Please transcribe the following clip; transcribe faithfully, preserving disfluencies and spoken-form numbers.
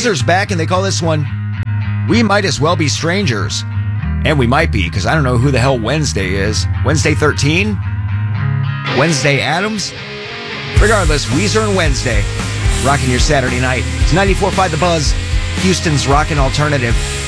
Weezer's back, and they call this one We Might As Well Be Strangers. And we might be, because I don't know who the hell Wednesday is. Wednesday thirteen? Wednesday Adams? Regardless, Weezer and Wednesday, rocking your Saturday night. It's ninety-four point five The Buzz, Houston's rockin' alternative.